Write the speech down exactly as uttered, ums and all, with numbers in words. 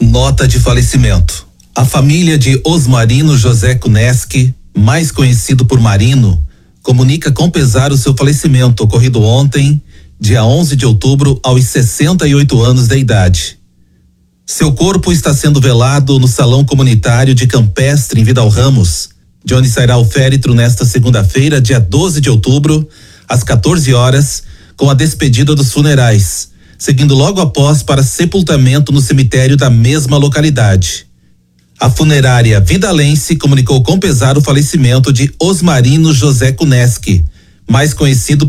Nota de falecimento. A família de Osmarino José Kuneski, mais conhecido por Marino, comunica com pesar o seu falecimento ocorrido ontem, dia onze de outubro, aos sessenta e oito anos de idade. Seu corpo está sendo velado no Salão Comunitário de Campestre, em Vidal Ramos, de onde sairá o féretro nesta segunda-feira, dia doze de outubro, às quatorze horas, com a despedida dos funerais, seguindo logo após para sepultamento no cemitério da mesma localidade. A funerária vidalense comunicou com pesar o falecimento de Osmarino José Kuneski, mais conhecido